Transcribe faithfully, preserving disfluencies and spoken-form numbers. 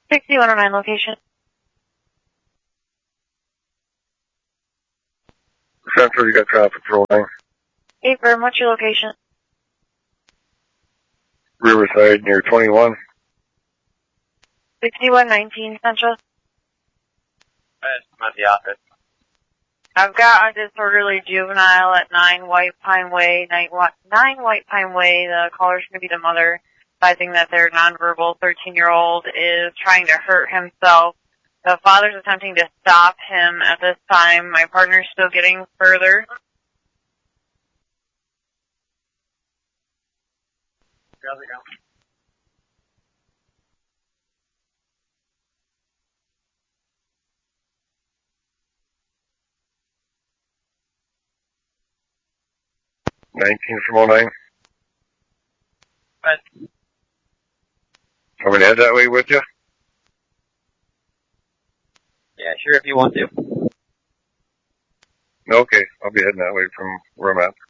sixty-one oh nine location. Central, you got traffic rolling. Eight Burn, what's your location? Riverside near twenty-one. sixty-one nineteen Central. I'm at the office. I've got a disorderly juvenile at nine White Pine Way, nine White Pine Way. The caller's going to be the mother, advising that their nonverbal thirteen-year-old is trying to hurt himself. The father's attempting to stop him at this time. My partner's still getting further. How's it going? nineteen from oh nine. But, Want me to head that way with you? yeah, sure if you want to. Okay, I'll be heading that way from where I'm at.